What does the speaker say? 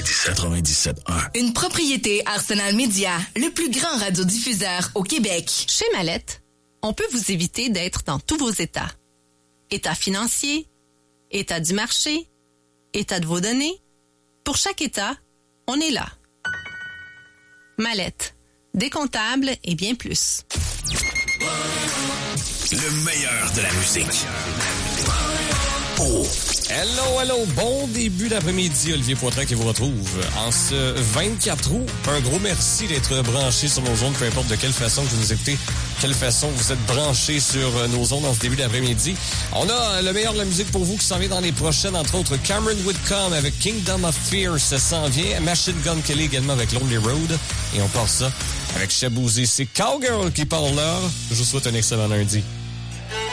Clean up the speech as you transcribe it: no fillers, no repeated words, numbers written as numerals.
97.1. Une propriété Arsenal Média, le plus grand radiodiffuseur au Québec. Chez Mallette, on peut vous éviter d'être dans tous vos états. État financier, état du marché, état de vos données. Pour chaque état, on est là. Mallette, décomptable et bien plus. Le meilleur de la musique. Oh. Hello, bon début d'après-midi, Olivier Poitras qui vous retrouve en ce 24 août. Un gros merci d'être branché sur nos ondes, peu importe de quelle façon que vous nous écoutez, quelle façon vous êtes branchés sur nos ondes en ce début d'après-midi. On a le meilleur de la musique pour vous qui s'en vient dans les prochaines, entre autres Cameron Whitcomb avec Kingdom of Fear, ça s'en vient. Machine Gun Kelly également avec Lonely Road. Et on part ça avec Shaboozey. C'est Cowgirl qui parle là. Je vous souhaite un excellent lundi.